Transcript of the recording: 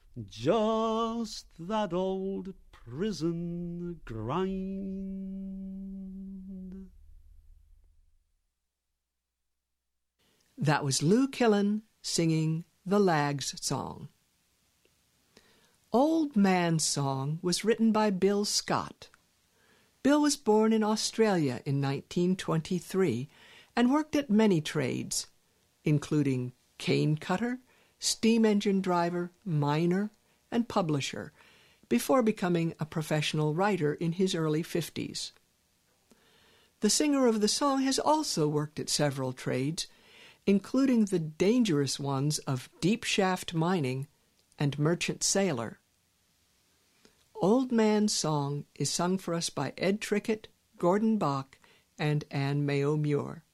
just that old prison grind. That was Lou Killen singing The Lag's Song. Old Man's Song was written by Bill Scott. Bill was born in Australia in 1923 and worked at many trades, including cane cutter, steam engine driver, miner, and publisher, before becoming a professional writer in his early 50s. The singer of the song has also worked at several trades, including the dangerous ones of deep shaft mining and merchant sailor. Old Man's Song is sung for us by Ed Trickett, Gordon Bach, and Anne Mayo Muir.